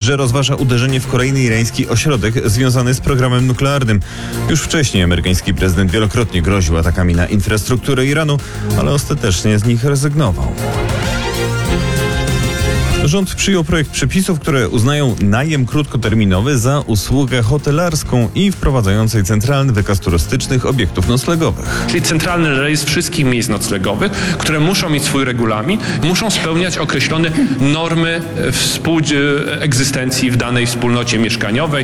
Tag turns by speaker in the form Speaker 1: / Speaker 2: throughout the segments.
Speaker 1: że rozważa uderzenie w kolejny irański ośrodek związany z programem nuklearnym. Już wcześniej amerykański prezydent wielokrotnie groził atakami na infrastrukturę Iranu, ale ostatecznie z nich rezygnował. Rząd przyjął projekt przepisów, które uznają najem krótkoterminowy za usługę hotelarską i wprowadzającej centralny wykaz turystycznych obiektów noclegowych.
Speaker 2: Czyli centralny rejestr wszystkich miejsc noclegowych, które muszą mieć swój regulamin, muszą spełniać określone normy egzystencji w danej wspólnocie mieszkaniowej,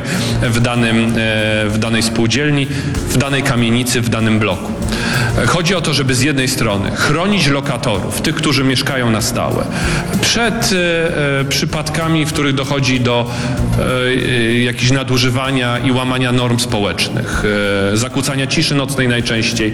Speaker 2: w danej spółdzielni, w danej kamienicy, w danym bloku. Chodzi o to, żeby z jednej strony chronić lokatorów, tych, którzy mieszkają na stałe, przed przypadkami, w których dochodzi do jakichś nadużywania i łamania norm społecznych, zakłócania ciszy nocnej najczęściej,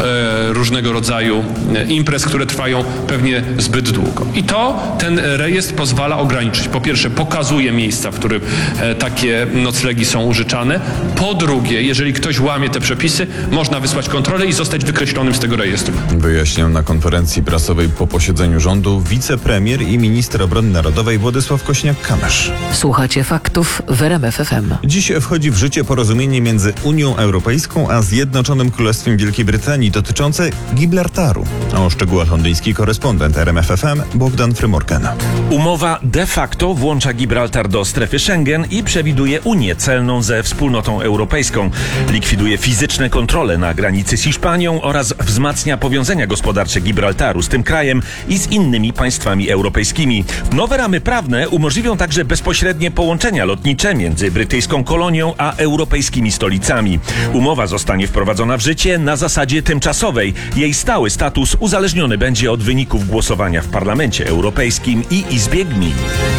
Speaker 2: różnego rodzaju imprez, które trwają pewnie zbyt długo. I ten rejestr pozwala ograniczyć. Po pierwsze, pokazuje miejsca, w których takie noclegi są użyczane. Po drugie, jeżeli ktoś łamie te przepisy, można wysłać kontrolę i zostać wykreślonym z tego rejestru.
Speaker 1: Wyjaśniał na konferencji prasowej po posiedzeniu rządu wicepremier i minister obrony narodowej Władysław Kosiniak-Kamysz.
Speaker 3: Słuchacie faktów w RMF FM.
Speaker 1: Dziś wchodzi w życie porozumienie między Unią Europejską a Zjednoczonym Królestwem Wielkiej Brytanii dotyczące Gibraltaru. O szczegółach londyński korespondent RMF FM Bogdan Frymorken.
Speaker 4: Umowa de facto włącza Gibraltar do strefy Schengen i przewiduje unię celną ze Wspólnotą Europejską. Likwiduje fizyczne kontrole na granicy z Hiszpanią oraz wzmacnia powiązania gospodarcze Gibraltaru z tym krajem i z innymi państwami europejskimi. Nowe ramy prawne umożliwią także bezpośrednie połączenia lotnicze między brytyjską kolonią a europejskimi stolicami. Umowa zostanie wprowadzona w życie na zasadzie tymczasowej. Jej stały status uzależniony będzie od wyników głosowania w Parlamencie Europejskim i Izbie Gmin.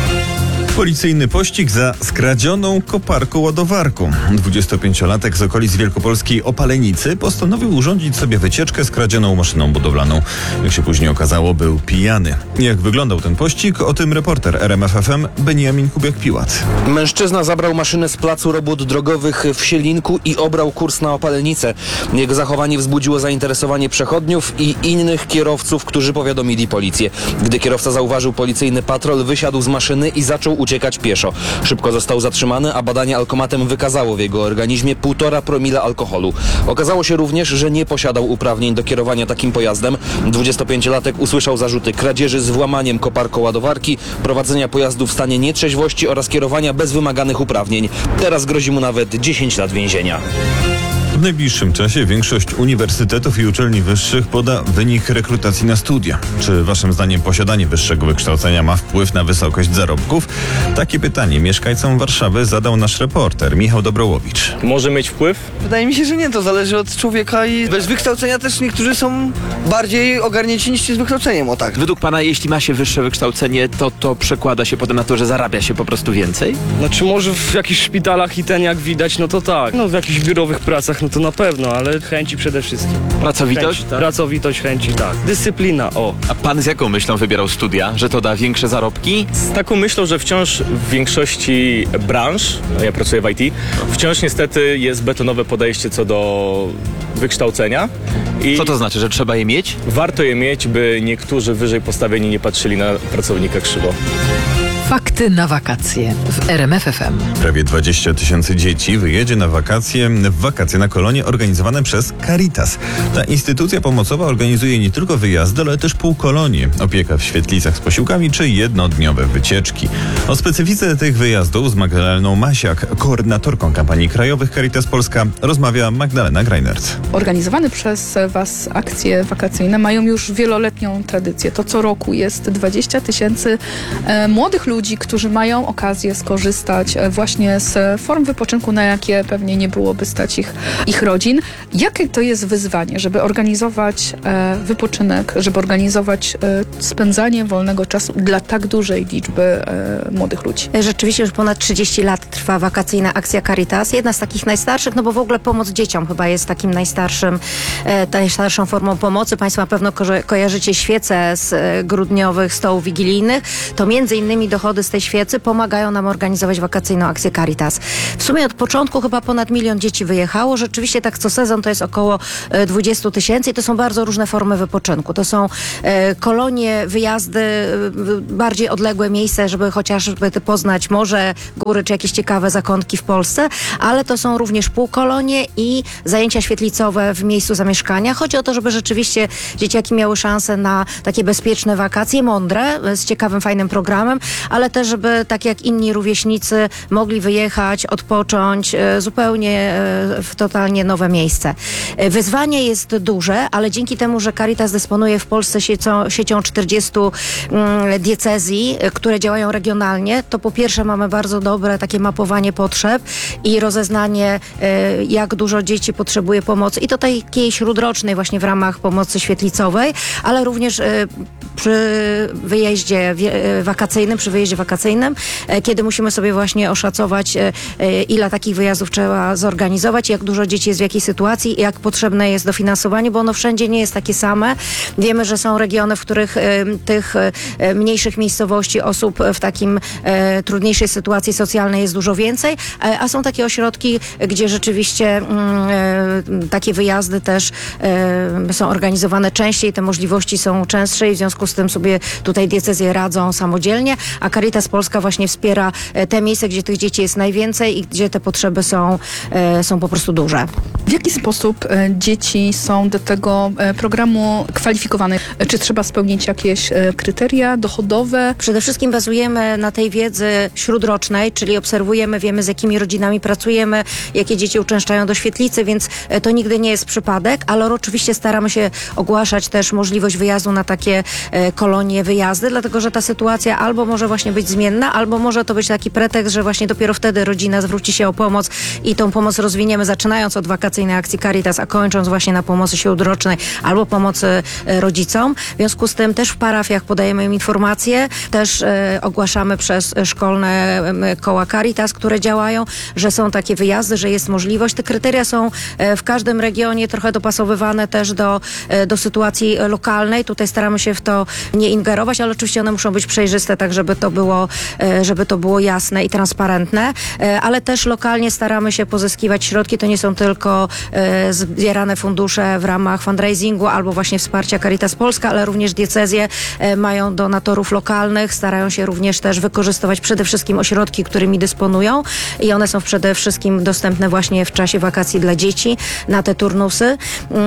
Speaker 1: Policyjny pościg za skradzioną koparką-ładowarką. 25-latek z okolic wielkopolskiej Opalenicy postanowił urządzić sobie wycieczkę skradzioną maszyną budowlaną. Jak się później okazało, był pijany. Jak wyglądał ten pościg? O tym reporter RMF FM Beniamin Kubiak-Piłat.
Speaker 5: Mężczyzna zabrał maszynę z placu robót drogowych w Sielinku i obrał kurs na Opalenicę. Jego zachowanie wzbudziło zainteresowanie przechodniów i innych kierowców, którzy powiadomili policję. Gdy kierowca zauważył policyjny patrol, wysiadł z maszyny i zaczął uciekać pieszo. Szybko został zatrzymany, a badanie alkomatem wykazało w jego organizmie 1,5 promila alkoholu. Okazało się również, że nie posiadał uprawnień do kierowania takim pojazdem. 25-latek usłyszał zarzuty kradzieży z włamaniem koparko-ładowarki, prowadzenia pojazdu w stanie nietrzeźwości oraz kierowania bez wymaganych uprawnień. Teraz grozi mu nawet 10 lat więzienia.
Speaker 1: W najbliższym czasie większość uniwersytetów i uczelni wyższych poda wynik rekrutacji na studia. Czy waszym zdaniem posiadanie wyższego wykształcenia ma wpływ na wysokość zarobków? Takie pytanie mieszkańcom Warszawy zadał nasz reporter Michał Dobrołowicz.
Speaker 6: Może mieć wpływ?
Speaker 7: Wydaje mi się, że nie. To zależy od człowieka i bez wykształcenia też niektórzy są bardziej ogarnięci niż ci z wykształceniem, o tak.
Speaker 8: Według pana, jeśli ma się wyższe wykształcenie, to przekłada się potem na to, że zarabia się po prostu więcej?
Speaker 6: Znaczy może w jakichś szpitalach i jak widać, no to tak. No w jakichś biurowych pracach, no to na pewno, ale chęci przede wszystkim.
Speaker 8: Pracowitość?
Speaker 6: Chęci, tak? Pracowitość, chęci, tak. Dyscyplina, o.
Speaker 8: A pan z jaką myślą wybierał studia? Że to da większe zarobki?
Speaker 6: Z taką myślą, że wciąż w większości branż, ja pracuję w IT, wciąż niestety jest betonowe podejście co do wykształcenia. I
Speaker 8: Co to znaczy, że trzeba je mieć?
Speaker 6: warto je mieć, by niektórzy wyżej postawieni nie patrzyli na pracownika krzywo.
Speaker 3: Fakty na wakacje w RMF FM.
Speaker 1: Prawie 20 000 dzieci wyjedzie na wakacje na kolonie organizowane przez Caritas. Ta instytucja pomocowa organizuje nie tylko wyjazdy, ale też półkolonie, opiekę w świetlicach z posiłkami czy jednodniowe wycieczki. O specyfice tych wyjazdów z Magdaleną Masiak, koordynatorką kampanii krajowych Caritas Polska, rozmawia Magdalena Greinert.
Speaker 9: Organizowane przez Was akcje wakacyjne mają już wieloletnią tradycję. To co roku jest 20 000 młodych ludzi, którzy mają okazję skorzystać właśnie z form wypoczynku, na jakie pewnie nie byłoby stać ich rodzin. Jakie to jest wyzwanie, żeby organizować wypoczynek, żeby organizować spędzanie wolnego czasu dla tak dużej liczby młodych ludzi?
Speaker 10: Rzeczywiście już ponad 30 lat trwa wakacyjna akcja Caritas. Jedna z takich najstarszych, no bo w ogóle pomoc dzieciom chyba jest takim najstarszą formą pomocy. Państwo na pewno kojarzycie świece z grudniowych stołów wigilijnych. To między innymi dochodzi dochody z tej świecy pomagają nam organizować wakacyjną akcję Caritas. W sumie od początku chyba ponad 1 000 000 dzieci wyjechało. Rzeczywiście tak co sezon to jest około 20 000 i to są bardzo różne formy wypoczynku. To są kolonie, wyjazdy, bardziej odległe miejsca, żeby chociażby poznać morze, góry czy jakieś ciekawe zakątki w Polsce, ale to są również półkolonie i zajęcia świetlicowe w miejscu zamieszkania. Chodzi o to, żeby rzeczywiście dzieciaki miały szansę na takie bezpieczne wakacje, mądre, z ciekawym, fajnym programem, ale też, żeby tak jak inni rówieśnicy mogli wyjechać, odpocząć zupełnie w totalnie nowe miejsce. Wyzwanie jest duże, ale dzięki temu, że Caritas dysponuje w Polsce siecią 40 diecezji, które działają regionalnie, to po pierwsze mamy bardzo dobre takie mapowanie potrzeb i rozeznanie, jak dużo dzieci potrzebuje pomocy i to takiej śródrocznej właśnie w ramach pomocy świetlicowej, ale również przy wyjeździe wakacyjnym, kiedy musimy sobie właśnie oszacować, ile takich wyjazdów trzeba zorganizować, jak dużo dzieci jest w jakiej sytuacji, jak potrzebne jest dofinansowanie, bo ono wszędzie nie jest takie same. Wiemy, że są regiony, w których tych mniejszych miejscowości osób w takim trudniejszej sytuacji socjalnej jest dużo więcej, a są takie ośrodki, gdzie rzeczywiście takie wyjazdy też są organizowane częściej, te możliwości są częstsze i w związku z tym sobie tutaj diecezje radzą samodzielnie, a Caritas Polska właśnie wspiera te miejsca, gdzie tych dzieci jest najwięcej i gdzie te potrzeby są po prostu duże.
Speaker 9: W jaki sposób dzieci są do tego programu kwalifikowane? Czy trzeba spełnić jakieś kryteria dochodowe?
Speaker 10: Przede wszystkim bazujemy na tej wiedzy śródrocznej, czyli obserwujemy, wiemy z jakimi rodzinami pracujemy, jakie dzieci uczęszczają do świetlicy, więc to nigdy nie jest przypadek, ale oczywiście staramy się ogłaszać też możliwość wyjazdu na takie kolonie, wyjazdy, dlatego że ta sytuacja albo może właśnie być zmienna, albo może to być taki pretekst, że właśnie dopiero wtedy rodzina zwróci się o pomoc i tą pomoc rozwiniemy, zaczynając od wakacyjnej akcji Caritas, a kończąc właśnie na pomocy śródrocznej albo pomocy rodzicom. W związku z tym też w parafiach podajemy im informacje, też ogłaszamy przez szkolne koła Caritas, które działają, że są takie wyjazdy, że jest możliwość. Te kryteria są w każdym regionie trochę dopasowywane też do sytuacji lokalnej. Tutaj staramy się w to nie ingerować, ale oczywiście one muszą być przejrzyste, tak żeby to było jasne i transparentne, ale też lokalnie staramy się pozyskiwać środki. To nie są tylko zbierane fundusze w ramach fundraisingu albo właśnie wsparcia Caritas Polska, ale również diecezje mają donatorów lokalnych, starają się również też wykorzystywać przede wszystkim ośrodki, którymi dysponują i one są przede wszystkim dostępne właśnie w czasie wakacji dla dzieci na te turnusy.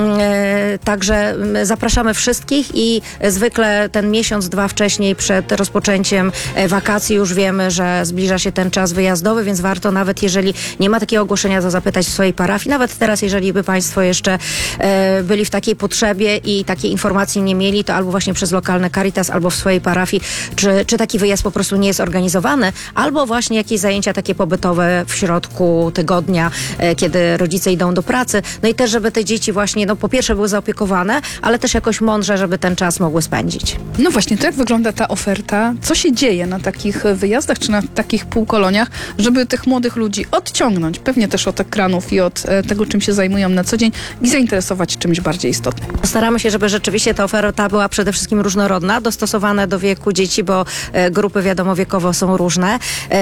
Speaker 10: Także zapraszamy wszystkich i zwykle ten miesiąc, 2 wcześniej przed rozpoczęciem wakacji już wiemy, że zbliża się ten czas wyjazdowy, więc warto nawet jeżeli nie ma takiego ogłoszenia, to zapytać w swojej parafii. Nawet teraz, jeżeli by Państwo jeszcze byli w takiej potrzebie i takiej informacji nie mieli, to albo właśnie przez lokalne Caritas, albo w swojej parafii, czy taki wyjazd po prostu nie jest organizowany, albo właśnie jakieś zajęcia takie pobytowe w środku tygodnia, kiedy rodzice idą do pracy. No i też, żeby te dzieci właśnie, po pierwsze były zaopiekowane, ale też jakoś mądrze, żeby ten czas mogły spędzić.
Speaker 9: No właśnie, to jak wygląda ta oferta? Co się dzieje na takich wyjazdach, czy na takich półkoloniach, żeby tych młodych ludzi odciągnąć, pewnie też od ekranów i od tego, czym się zajmują na co dzień i zainteresować czymś bardziej istotnym?
Speaker 10: Staramy się, żeby rzeczywiście ta oferta była przede wszystkim różnorodna, dostosowana do wieku dzieci, bo grupy wiadomo wiekowo są różne.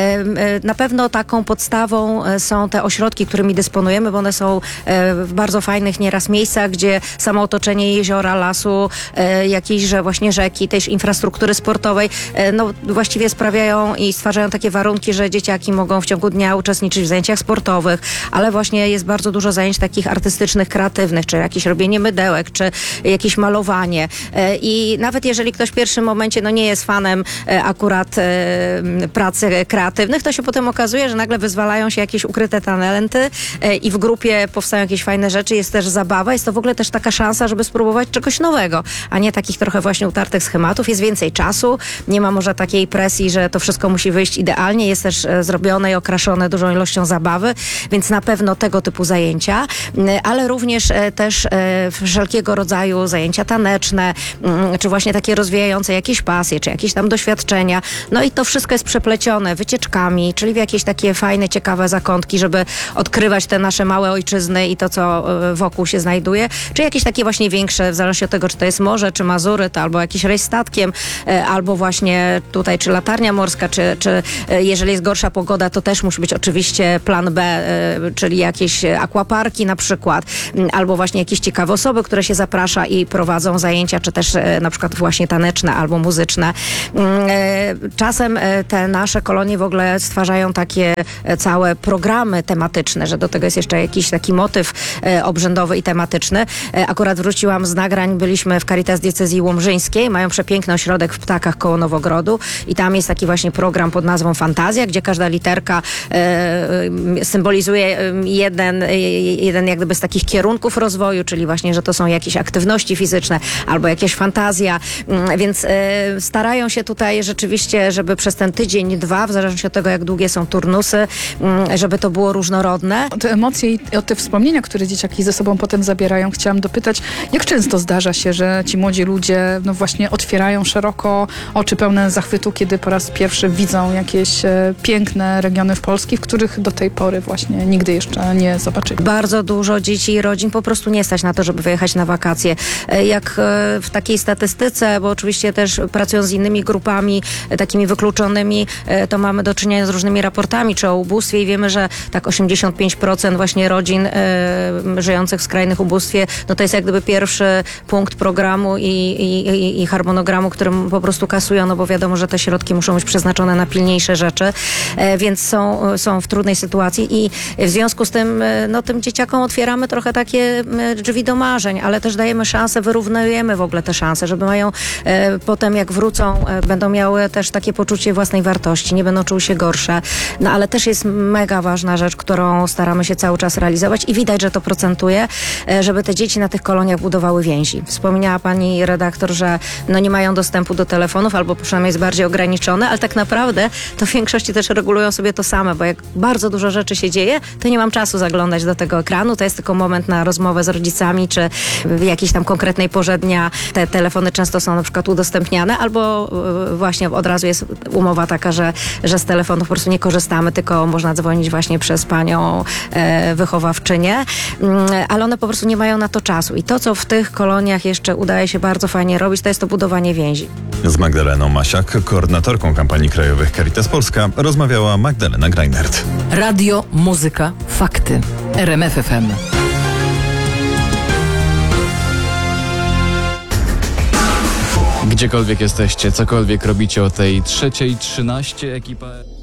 Speaker 10: Na pewno taką podstawą są te ośrodki, którymi dysponujemy, bo one są w bardzo fajnych nieraz miejscach, gdzie samo otoczenie jeziora, lasu, jakiejś właśnie rzeki, też infrastruktury sportowej, właściwie sprawiają i stwarzają takie warunki, że dzieciaki mogą w ciągu dnia uczestniczyć w zajęciach sportowych, ale właśnie jest bardzo dużo zajęć takich artystycznych, kreatywnych, czy jakieś robienie mydełek, czy jakieś malowanie. I nawet jeżeli ktoś w pierwszym momencie nie jest fanem akurat pracy kreatywnych, to się potem okazuje, że nagle wyzwalają się jakieś ukryte talenty i w grupie powstają jakieś fajne rzeczy, jest też zabawa, jest to w ogóle też taka szansa, żeby spróbować czegoś nowego, a nie takich trochę właśnie utartych schematów. Jest więcej czasu, nie ma może takiej presji, że to wszystko musi wyjść idealnie, jest też zrobione i okraszone dużą ilością zabawy, więc na pewno tego typu zajęcia, ale również też wszelkiego rodzaju zajęcia taneczne, czy właśnie takie rozwijające jakieś pasje, czy jakieś tam doświadczenia. No i to wszystko jest przeplecione wycieczkami, czyli w jakieś takie fajne, ciekawe zakątki, żeby odkrywać te nasze małe ojczyzny i to, co wokół się znajduje, czy jakieś takie właśnie większe, w zależności od tego, czy to jest morze, czy Mazury, to albo jakiś rejs statkiem, albo właśnie tutaj, czy latarnia morska, czy jeżeli jest gorsza pogoda, to też musi być oczywiście plan B, czyli jakieś aquaparki na przykład, albo właśnie jakieś ciekawe osoby, które się zaprasza i prowadzą zajęcia, czy też na przykład właśnie taneczne albo muzyczne. Czasem te nasze kolonie w ogóle stwarzają takie całe programy tematyczne, że do tego jest jeszcze jakiś taki motyw obrzędowy i tematyczny. Akurat wróciłam z nagrań, byliśmy w Caritas Diecezji Łomżyńskiej, mają przepiękny ośrodek w Ptakach koło Nowogrodu i tam jest taki właśnie program pod nazwą Fantazja, gdzie każda literka symbolizuje jeden jak gdyby z takich kierunków rozwoju, czyli właśnie, że to są jakieś aktywności fizyczne albo jakieś fantazja, więc starają się tutaj rzeczywiście, żeby przez ten tydzień, dwa, w zależności od tego, jak długie są turnusy, żeby to było różnorodne.
Speaker 9: O te emocje i o te wspomnienia, które dzieciaki ze sobą potem zabierają, chciałam dopytać, jak często zdarza się, że ci młodzi ludzie no właśnie otwierają szeroko oczy pełne zachwytu, kiedy po raz pierwszy widzą jakieś piękne regiony w Polsce, w których do tej pory właśnie nigdy jeszcze nie zobaczyli.
Speaker 10: Bardzo dużo dzieci i rodzin po prostu nie stać na to, żeby wyjechać na wakacje. Jak w takiej statystyce, bo oczywiście też pracując z innymi grupami takimi wykluczonymi, to mamy do czynienia z różnymi raportami, czy o ubóstwie i wiemy, że tak 85% właśnie rodzin żyjących w skrajnych ubóstwie, no to jest jak gdyby pierwszy punkt programu i harmonogramu, którym po prostu kasują, no bo wiadomo, że te środki muszą być przeznaczone na pilniejsze rzeczy, więc są w trudnej sytuacji i w związku z tym, no tym dzieciakom otwieramy trochę takie drzwi do marzeń, ale też dajemy szansę, wyrównujemy w ogóle te szanse, żeby mają potem jak wrócą, będą miały też takie poczucie własnej wartości, nie będą czuły się gorsze, no ale też jest mega ważna rzecz, którą staramy się cały czas realizować i widać, że to procentuje, żeby te dzieci na tych koloniach budowały więzi. Wspomniała pani redaktor, że no nie mają dostępu do telefonów, albo przynajmniej jest bardziej ograniczone, ale tak naprawdę to w większości też regulują sobie to same, bo jak bardzo dużo rzeczy się dzieje, to nie mam czasu zaglądać do tego ekranu, to jest tylko moment na rozmowę z rodzicami, czy w jakiejś tam konkretnej porze dnia te telefony często są na przykład udostępniane, albo właśnie od razu jest umowa taka, że z telefonów po prostu nie korzystamy, tylko można dzwonić właśnie przez panią wychowawczynię, ale one po prostu nie mają na to czasu. I to, co w tych koloniach jeszcze udaje się bardzo fajnie robić, to jest to budowanie więzi.
Speaker 1: Z Magdaleną Masiak, koordynatorką kampanii krajowych Caritas Polska, rozmawiała Magdalena Greinert.
Speaker 3: Radio, muzyka, fakty. RMF FM.
Speaker 11: Gdziekolwiek jesteście, cokolwiek robicie o tej 3:13, ekipa...